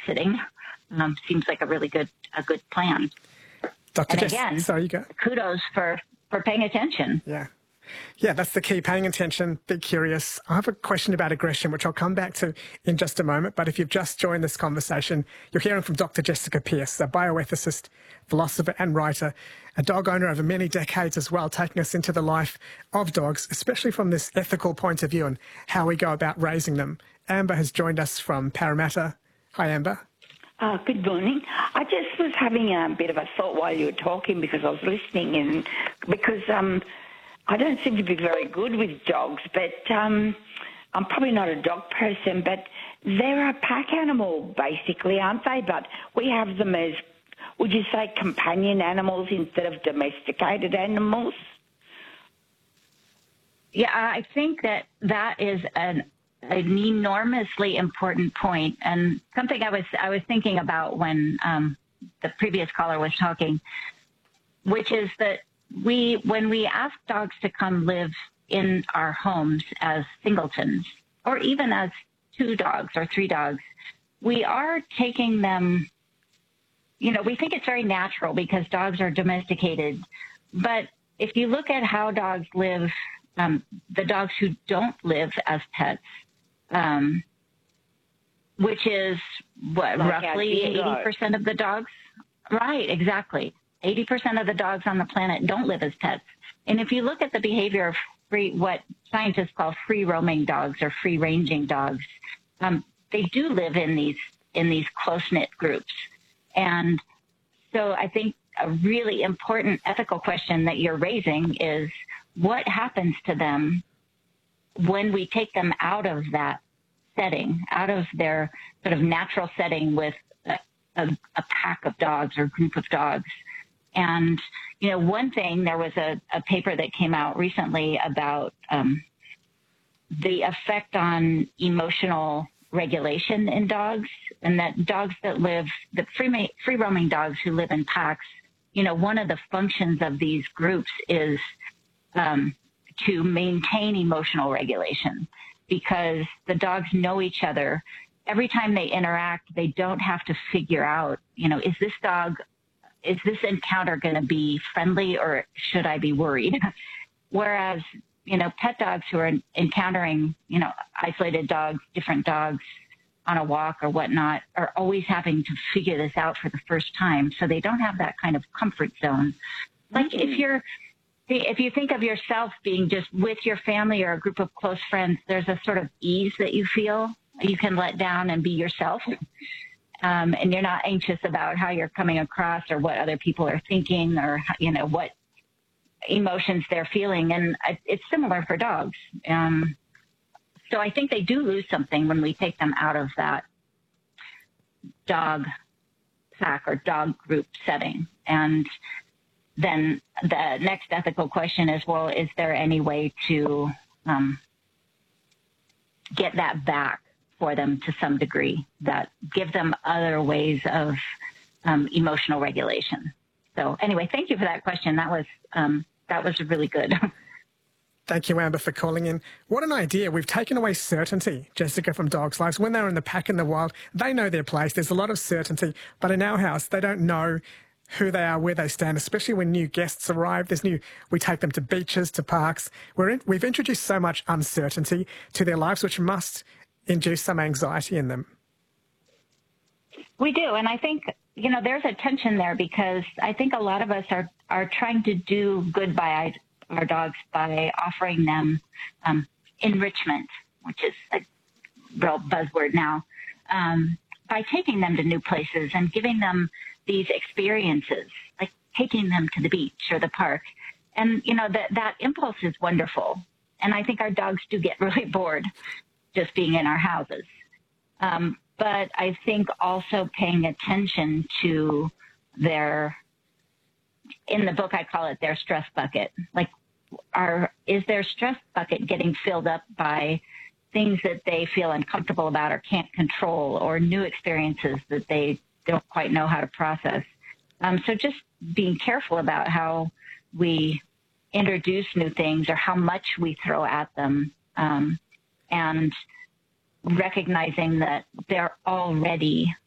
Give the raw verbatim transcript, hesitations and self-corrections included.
sitting um, seems like a really good a good plan. Doctor And Jess, again, sorry, you go. kudos for, for paying attention. Yeah. Yeah, that's the key, paying attention, be curious. I have a question about aggression, which I'll come back to in just a moment. But if you've just joined this conversation, you're hearing from Doctor Jessica Pearce, a bioethicist, philosopher and writer, a dog owner over many decades as well, taking us into the life of dogs, especially from this ethical point of view and how we go about raising them. Amber has joined us from Parramatta. Hi, Amber. Uh, good morning. I just was having a bit of a thought while you were talking because I was listening and because um, I don't seem to be very good with dogs, but um, I'm probably not a dog person, but they're a pack animal basically, aren't they? But we have them as, would you say, companion animals instead of domesticated animals? Yeah, I think that that is an an enormously important point, and something I was I was thinking about when um, the previous caller was talking, which is that we when we ask dogs to come live in our homes as singletons, or even as two dogs or three dogs, we are taking them. You know, we think it's very natural because dogs are domesticated, but if you look at how dogs live, um, the dogs who don't live as pets. Um, which is what, like roughly eighty percent of the dogs? Right, exactly. eighty percent of the dogs on the planet don't live as pets. And if you look at the behavior of free, what scientists call free roaming dogs or free ranging dogs, um, they do live in these, in these close knit groups. And so I think a really important ethical question that you're raising is what happens to them when we take them out of that setting, out of their sort of natural setting with a, a, a pack of dogs or group of dogs. And, you know, one thing, there was a, a paper that came out recently about um, the effect on emotional regulation in dogs, and that dogs that live, the free, free roaming dogs who live in packs, you know, one of the functions of these groups is um, to maintain emotional regulation, because the dogs know each other. Every time they interact, they don't have to figure out, you know, is this dog, is this encounter going to be friendly or should I be worried? Whereas, you know, pet dogs who are encountering, you know, isolated dogs, different dogs on a walk or whatnot, are always having to figure this out for the first time. So they don't have that kind of comfort zone. Like mm-hmm. if you're, If you think of yourself being just with your family or a group of close friends, there's a sort of ease that you feel. You can let down and be yourself. Um, and you're not anxious about how you're coming across or what other people are thinking or, you know, what emotions they're feeling. And it's similar for dogs. Um, so I think they do lose something when we take them out of that dog pack or dog group setting. And then the next ethical question is, well, is there any way to um, get that back for them to some degree, that give them other ways of um, emotional regulation? So anyway, thank you for that question. That was um, that was really good. Thank you, Amber, for calling in. What an idea. We've taken away certainty, Jessica, from dogs' lives. When they're in the pack in the wild, they know their place. There's a lot of certainty. But in our house, they don't know who they are, where they stand, especially when new guests arrive. There's new, we take them to beaches, to parks. We're in, we've introduced so much uncertainty to their lives, which must induce some anxiety in them. We do. And I think, you know, there's a tension there because I think a lot of us are, are trying to do good by our dogs by offering them um, enrichment, which is a real buzzword now, um, by taking them to new places and giving them these experiences, like taking them to the beach or the park. And, you know, that that impulse is wonderful. And I think our dogs do get really bored just being in our houses. Um, but I think also paying attention to their, in the book I call it their stress bucket. Like, are, is their stress bucket getting filled up by things that they feel uncomfortable about or can't control, or new experiences that they don't quite know how to process? Um, so just being careful about how we introduce new things or how much we throw at them, um, and recognizing that they're already